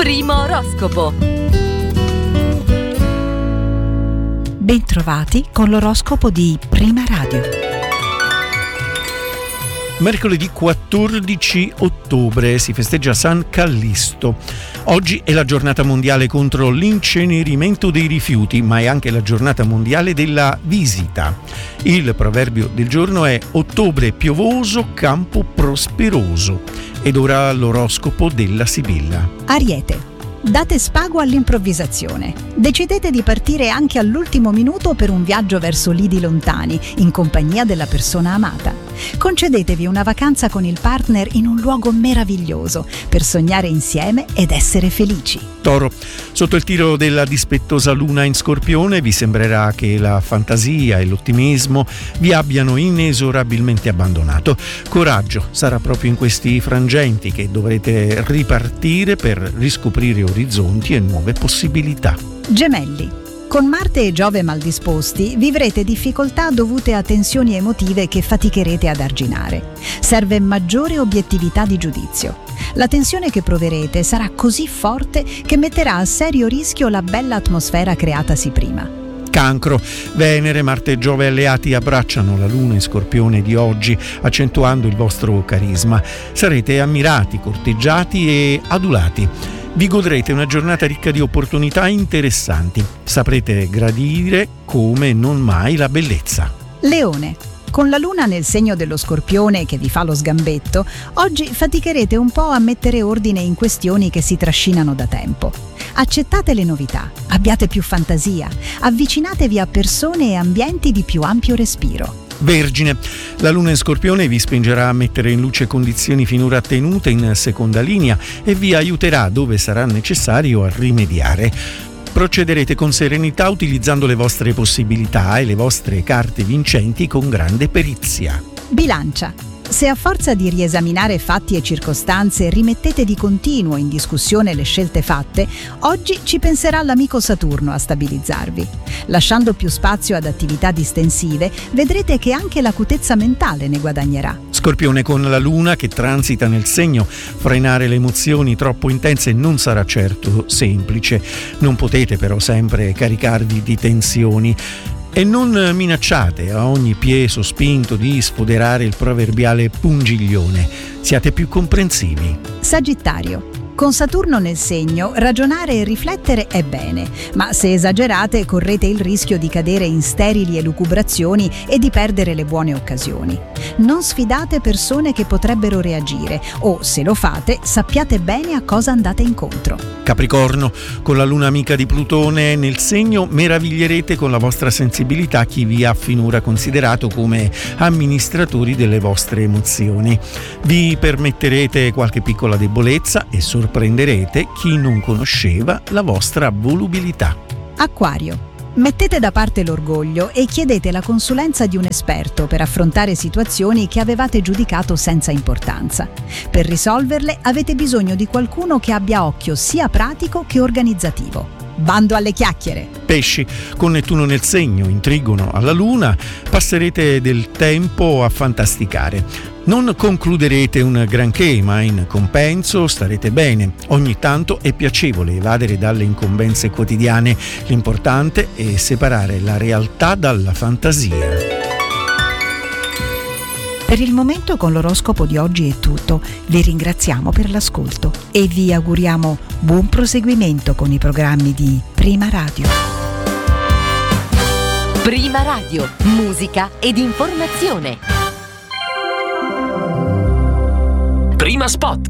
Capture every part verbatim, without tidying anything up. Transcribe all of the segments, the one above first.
Primo oroscopo. Bentrovati con l'oroscopo di Prima Radio. Mercoledì quattordici ottobre si festeggia San Callisto. Oggi è la giornata mondiale contro l'incenerimento dei rifiuti, ma è anche la giornata mondiale della visita. Il proverbio del giorno è ottobre piovoso, campo prosperoso. Ed ora l'oroscopo della Sibilla. Ariete. Date spago all'improvvisazione. Decidete di partire anche all'ultimo minuto per un viaggio verso lidi lontani, in compagnia della persona amata. Concedetevi una vacanza con il partner in un luogo meraviglioso, per sognare insieme ed essere felici. Toro. Sotto il tiro della dispettosa luna in Scorpione vi sembrerà che la fantasia e l'ottimismo vi abbiano inesorabilmente abbandonato. Coraggio, sarà proprio in questi frangenti che dovrete ripartire per riscoprire orizzonti e nuove possibilità. Gemelli. Con Marte e Giove maldisposti vivrete difficoltà dovute a tensioni emotive che faticherete ad arginare. Serve maggiore obiettività di giudizio. La tensione che proverete sarà così forte che metterà a serio rischio la bella atmosfera creatasi prima. Cancro. Venere, Marte e Giove alleati abbracciano la luna in Scorpione di oggi, accentuando il vostro carisma. Sarete ammirati, corteggiati e adulati. Vi godrete una giornata ricca di opportunità interessanti. Saprete gradire come non mai la bellezza. Leone. Con la luna nel segno dello Scorpione che vi fa lo sgambetto, oggi faticherete un po' a mettere ordine in questioni che si trascinano da tempo. Accettate le novità, abbiate più fantasia, avvicinatevi a persone e ambienti di più ampio respiro. Vergine. La luna in Scorpione vi spingerà a mettere in luce condizioni finora tenute in seconda linea e vi aiuterà dove sarà necessario a rimediare. Procederete con serenità utilizzando le vostre possibilità e le vostre carte vincenti con grande perizia. Bilancia. Se a forza di riesaminare fatti e circostanze rimettete di continuo in discussione le scelte fatte, oggi ci penserà l'amico Saturno a stabilizzarvi. Lasciando più spazio ad attività distensive, vedrete che anche l'acutezza mentale ne guadagnerà. Scorpione con la luna che transita nel segno, frenare le emozioni troppo intense non sarà certo semplice. Non potete però sempre caricarvi di tensioni. E non minacciate a ogni piè sospinto di sfoderare il proverbiale pungiglione. Siate più comprensivi. Sagittario. Con Saturno nel segno, ragionare e riflettere è bene, ma se esagerate correte il rischio di cadere in sterili elucubrazioni e di perdere le buone occasioni. Non sfidate persone che potrebbero reagire o, se lo fate, sappiate bene a cosa andate incontro. Capricorno. Con la luna amica di Plutone nel segno meraviglierete con la vostra sensibilità chi vi ha finora considerato come amministratori delle vostre emozioni. Vi permetterete qualche piccola debolezza e sorpresa. Prenderete chi non conosceva la vostra volubilità. Acquario. Mettete da parte l'orgoglio e chiedete la consulenza di un esperto per affrontare situazioni che avevate giudicato senza importanza. Per risolverle avete bisogno di qualcuno che abbia occhio sia pratico che organizzativo. Bando alle chiacchiere. Pesci. Con Nettuno nel segno, in trigono alla luna, passerete del tempo a fantasticare. Non concluderete un granché, ma in compenso starete bene. Ogni tanto è piacevole evadere dalle incombenze quotidiane. L'importante è separare la realtà dalla fantasia. Per il momento con l'oroscopo di oggi è tutto. Vi ringraziamo per l'ascolto e vi auguriamo buon proseguimento con i programmi di Prima Radio. Prima Radio, musica ed informazione. Prima Spot.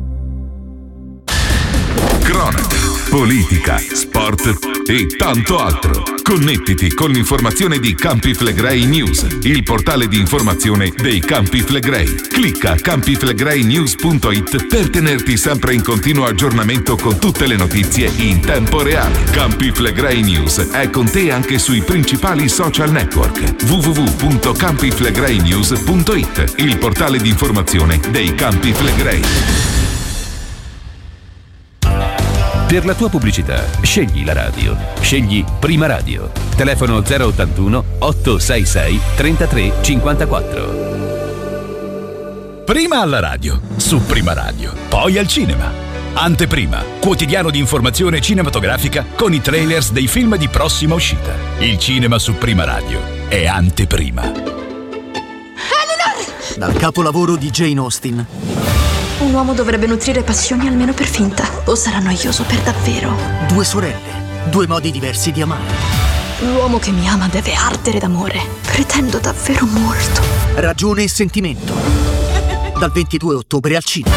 Cronaca, politica, sport e tanto altro. Connettiti con l'informazione di Campi Flegrei News, il portale di informazione dei Campi Flegrei. Clicca campi flegrei news punto it per tenerti sempre in continuo aggiornamento con tutte le notizie in tempo reale. Campi Flegrei News è con te anche sui principali social network. w w w punto campi flegrei news punto it, il portale di informazione dei Campi Flegrei. Per la tua pubblicità, scegli la radio. Scegli Prima Radio. Telefono zero ottantuno otto sei sei trentatré cinquantaquattro. Prima alla radio, su Prima Radio, poi al cinema. Anteprima, quotidiano di informazione cinematografica con i trailers dei film di prossima uscita. Il cinema su Prima Radio è Anteprima. Eleanor! Dal capolavoro di Jane Austen. Un uomo dovrebbe nutrire passioni almeno per finta, o sarà noioso per davvero. Due sorelle, due modi diversi di amare. L'uomo che mi ama deve ardere d'amore. Pretendo davvero molto. Ragione e sentimento. Dal ventidue ottobre al cinema.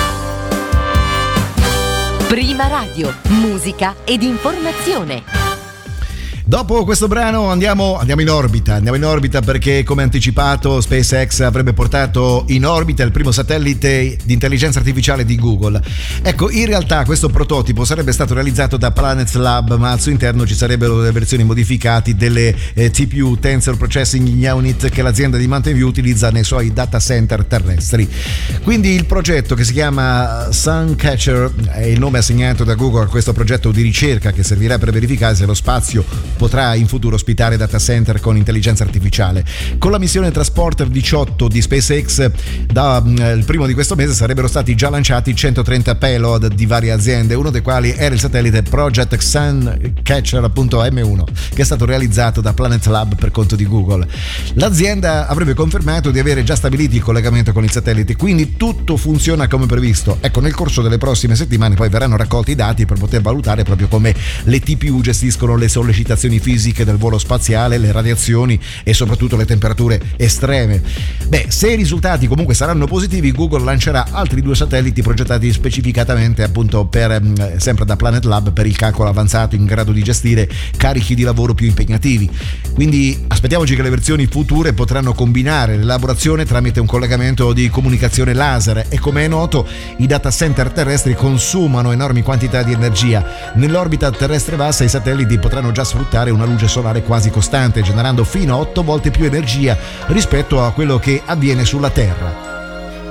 Prima Radio, musica ed informazione. Dopo questo brano andiamo, andiamo in orbita, andiamo in orbita perché, come anticipato, SpaceX avrebbe portato in orbita il primo satellite di intelligenza artificiale di Google. Ecco, in realtà questo prototipo sarebbe stato realizzato da Planet Lab, ma al suo interno ci sarebbero delle versioni modificate delle eh, T P U, Tensor Processing Unit, che l'azienda di Mountain View utilizza nei suoi data center terrestri. Quindi il progetto, che si chiama Suncatcher, è il nome assegnato da Google a questo progetto di ricerca che servirà per verificare se lo spazio potrà in futuro ospitare data center con intelligenza artificiale. Con la missione Transporter diciotto di SpaceX, da eh, il primo di questo mese sarebbero stati già lanciati centotrenta payload di varie aziende, uno dei quali era il satellite Project Suncatcher M uno, che è stato realizzato da Planet Lab per conto di Google. L'azienda avrebbe confermato di avere già stabilito il collegamento con il satellite, quindi tutto funziona come previsto. Ecco, nel corso delle prossime settimane poi verranno raccolti i dati per poter valutare proprio come le T P U gestiscono le sollecitazioni fisiche del volo spaziale, le radiazioni e soprattutto le temperature estreme. Beh, se i risultati comunque saranno positivi, Google lancerà altri due satelliti progettati specificatamente appunto per sempre da Planet Lab per il calcolo avanzato in grado di gestire carichi di lavoro più impegnativi. Quindi aspettiamoci che le versioni future potranno combinare l'elaborazione tramite un collegamento di comunicazione laser, e come è noto i data center terrestri consumano enormi quantità di energia. Nell'orbita terrestre bassa i satelliti potranno già sfruttare una luce solare quasi costante, generando fino a otto volte più energia rispetto a quello che avviene sulla Terra.